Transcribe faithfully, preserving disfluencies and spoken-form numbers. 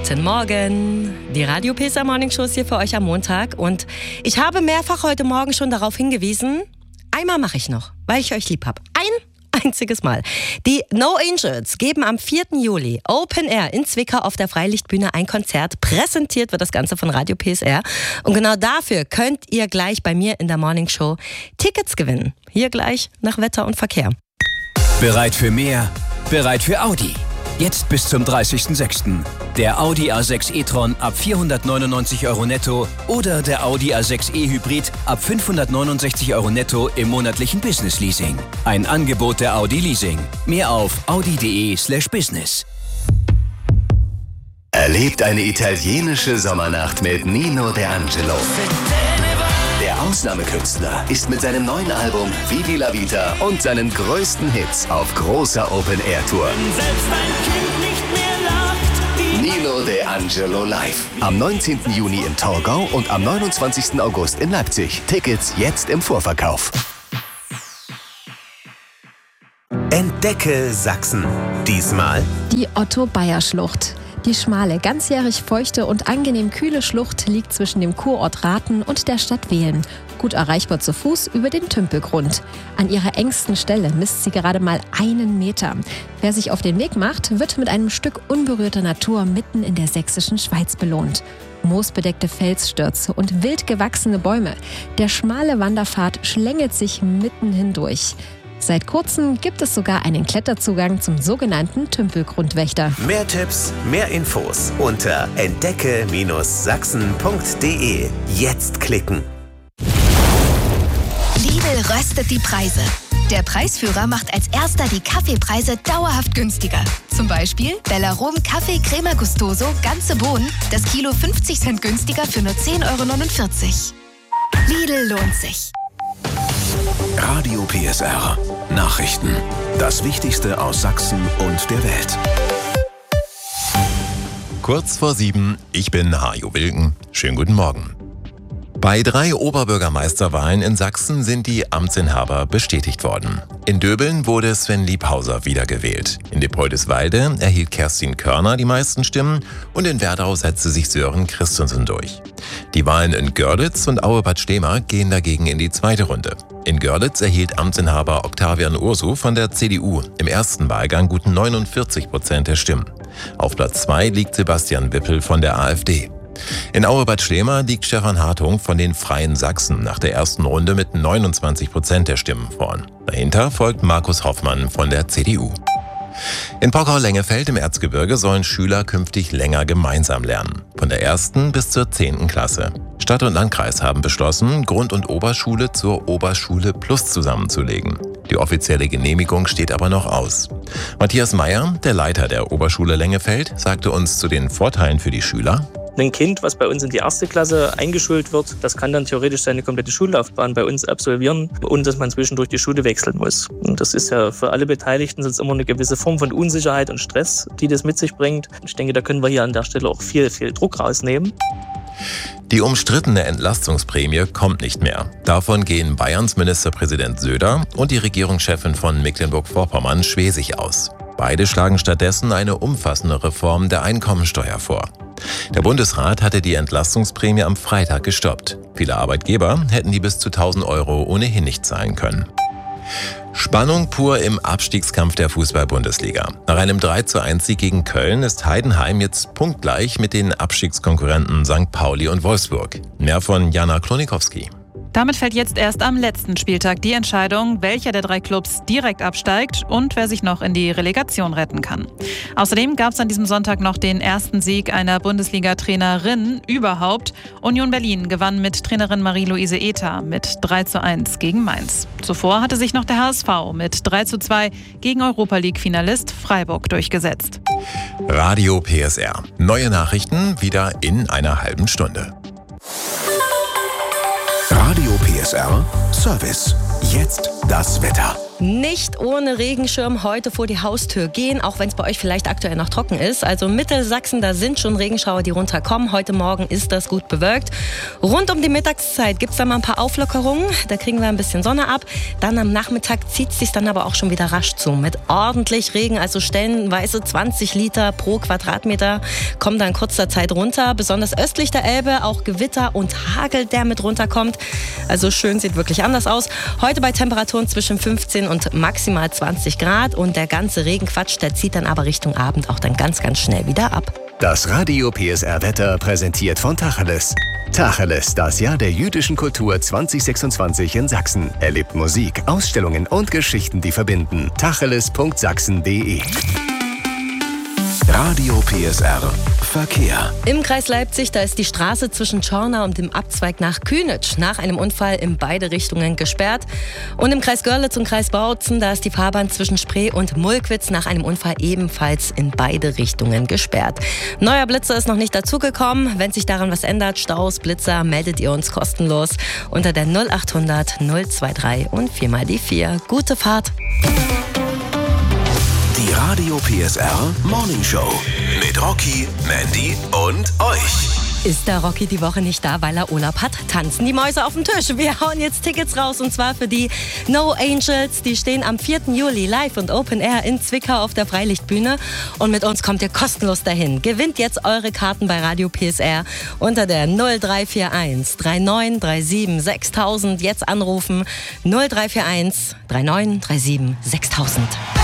Guten Morgen. Die Radio P S R Morning Show ist hier für euch am Montag und ich habe mehrfach heute Morgen schon darauf hingewiesen, einmal mache ich noch, weil ich euch lieb habe. Ein einziges Mal. Die No Angels geben am vierten Juli Open Air in Zwickau auf der Freilichtbühne ein Konzert. Präsentiert wird das Ganze von Radio P S R. Und genau dafür könnt ihr gleich bei mir in der Morning Show Tickets gewinnen. Hier gleich nach Wetter und Verkehr. Bereit für mehr? Bereit für Audi. Jetzt bis zum dreißigsten sechsten Der Audi A sechs e-tron ab vierhundertneunundneunzig Euro netto oder der Audi A sechs e-Hybrid ab fünfhundertneunundsechzig Euro netto im monatlichen Business Leasing. Ein Angebot der Audi Leasing. Mehr auf audi.de slash business. Erlebt eine italienische Sommernacht mit Nino De Angelo. Der Ausnahmekünstler ist mit seinem neuen Album Vivi la Vita und seinen größten Hits auf großer Open-Air-Tour. Nino De Angelo live. Am neunzehnten Juni in Torgau und am neunundzwanzigsten August in Leipzig. Tickets jetzt im Vorverkauf. Entdecke Sachsen. Diesmal die Otto-Bayer-Schlucht. Die schmale, ganzjährig feuchte und angenehm kühle Schlucht liegt zwischen dem Kurort Rathen und der Stadt Wehlen. Gut erreichbar zu Fuß über den Tümpelgrund. An ihrer engsten Stelle misst sie gerade mal einen Meter. Wer sich auf den Weg macht, wird mit einem Stück unberührter Natur mitten in der sächsischen Schweiz belohnt. Moosbedeckte Felsstürze und wild gewachsene Bäume. Der schmale Wanderpfad schlängelt sich mitten hindurch. Seit kurzem gibt es sogar einen Kletterzugang zum sogenannten Tümpelgrundwächter. Mehr Tipps, mehr Infos unter entdecke Sachsen punkt de. Jetzt klicken. Lidl röstet die Preise. Der Preisführer macht als erster die Kaffeepreise dauerhaft günstiger. Zum Beispiel Bellarom Kaffee Crema Gustoso, ganze Bohnen, das Kilo fünfzig Cent günstiger für nur zehn Euro neunundvierzig. Lidl lohnt sich. Radio P S R. Nachrichten. Das Wichtigste aus Sachsen und der Welt. Kurz vor sieben, ich bin Hajo Wilken. Schönen guten Morgen. Bei drei Oberbürgermeisterwahlen in Sachsen sind die Amtsinhaber bestätigt worden. In Döbeln wurde Sven Liebhauser wiedergewählt. In Diepoldeswalde erhielt Kerstin Körner die meisten Stimmen und in Werdau setzte sich Sören Christensen durch. Die Wahlen in Görlitz und Aue-Bad Stehma gehen dagegen in die zweite Runde. In Görlitz erhielt Amtsinhaber Octavian Ursu von der C D U im ersten Wahlgang gut neunundvierzig Prozent der Stimmen. Auf Platz zwei liegt Sebastian Wippel von der AfD. In Aue-Bad Stehma liegt Stefan Hartung von den Freien Sachsen nach der ersten Runde mit neunundzwanzig Prozent der Stimmen vorn. Dahinter folgt Markus Hoffmann von der C D U. In Pockau-Lengefeld im Erzgebirge sollen Schüler künftig länger gemeinsam lernen. Von der ersten bis zur zehnten Klasse. Stadt und Landkreis haben beschlossen, Grund- und Oberschule zur Oberschule Plus zusammenzulegen. Die offizielle Genehmigung steht aber noch aus. Matthias Meyer, der Leiter der Oberschule Lengefeld, sagte uns zu den Vorteilen für die Schüler: Ein Kind, was bei uns in die erste Klasse eingeschult wird, das kann dann theoretisch seine komplette Schullaufbahn bei uns absolvieren, ohne dass man zwischendurch die Schule wechseln muss. Und das ist ja für alle Beteiligten sonst immer eine gewisse Form von Unsicherheit und Stress, die das mit sich bringt. Ich denke, da können wir hier an der Stelle auch viel, viel Druck rausnehmen. Die umstrittene Entlastungsprämie kommt nicht mehr. Davon gehen Bayerns Ministerpräsident Söder und die Regierungschefin von Mecklenburg-Vorpommern Schwesig aus. Beide schlagen stattdessen eine umfassende Reform der Einkommensteuer vor. Der Bundesrat hatte die Entlastungsprämie am Freitag gestoppt. Viele Arbeitgeber hätten die bis zu tausend Euro ohnehin nicht zahlen können. Spannung pur im Abstiegskampf der Fußball-Bundesliga. Nach einem drei zu eins Sieg gegen Köln ist Heidenheim jetzt punktgleich mit den Abstiegskonkurrenten Sankt Pauli und Wolfsburg. Mehr von Jana Klonikowski. Damit fällt jetzt erst am letzten Spieltag die Entscheidung, welcher der drei Clubs direkt absteigt und wer sich noch in die Relegation retten kann. Außerdem gab es an diesem Sonntag noch den ersten Sieg einer Bundesliga-Trainerin überhaupt. Union Berlin gewann mit Trainerin Marie-Louise Ether mit drei zu eins gegen Mainz. Zuvor hatte sich noch der H S V mit drei zu zwei gegen Europa-League-Finalist Freiburg durchgesetzt. Radio P S R. Neue Nachrichten wieder in einer halben Stunde. Radio P S R Service. Jetzt das Wetter. Nicht ohne Regenschirm heute vor die Haustür gehen, auch wenn es bei euch vielleicht aktuell noch trocken ist. Also Mittelsachsen, da sind schon Regenschauer, die runterkommen. Heute Morgen ist das gut bewölkt. Rund um die Mittagszeit gibt es da mal ein paar Auflockerungen. Da kriegen wir ein bisschen Sonne ab. Dann am Nachmittag zieht es sich dann aber auch schon wieder rasch zu. Mit ordentlich Regen, also stellenweise zwanzig Liter pro Quadratmeter, kommen da in kurzer Zeit runter. Besonders östlich der Elbe auch Gewitter und Hagel, der mit runterkommt. Also schön, sieht wirklich anders aus. Heute bei Temperaturen zwischen fünfzehn und maximal zwanzig Grad und der ganze Regenquatsch, der zieht dann aber Richtung Abend auch dann ganz, ganz schnell wieder ab. Das Radio P S R-Wetter präsentiert von Tacheles. Tacheles, das Jahr der jüdischen Kultur zwanzig sechsundzwanzig in Sachsen. Erlebt Musik, Ausstellungen und Geschichten, die verbinden. tacheles punkt sachsen punkt de. Radio P S R Verkehr. Im Kreis Leipzig, da ist die Straße zwischen Schorna und dem Abzweig nach Künitsch nach einem Unfall in beide Richtungen gesperrt. Und im Kreis Görlitz und Kreis Bautzen, da ist die Fahrbahn zwischen Spree und Mulkwitz nach einem Unfall ebenfalls in beide Richtungen gesperrt. Neuer Blitzer ist noch nicht dazugekommen. Wenn sich daran was ändert, Staus, Blitzer, meldet ihr uns kostenlos unter der null achthundert null zweiundzwanzig und viermal die vier. Gute Fahrt! Die Radio P S R Morning Show mit Rocky, Mandy und euch. Ist der Rocky die Woche nicht da, weil er Urlaub hat? Tanzen die Mäuse auf dem Tisch. Wir hauen jetzt Tickets raus und zwar für die No Angels. Die stehen am vierten Juli live und Open Air in Zwickau auf der Freilichtbühne. Und mit uns kommt ihr kostenlos dahin. Gewinnt jetzt eure Karten bei Radio P S R unter der null drei vier eins drei neun drei sieben sechstausend. Jetzt anrufen null drei vier eins drei neun drei sieben sechstausend.